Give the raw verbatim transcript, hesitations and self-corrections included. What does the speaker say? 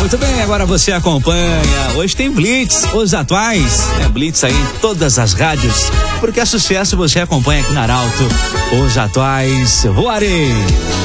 Muito bem, agora você acompanha. Hoje tem Blitz, os atuais. É Blitz aí em todas as rádios. Porque é sucesso, você acompanha aqui na Arauto. Os atuais voarei.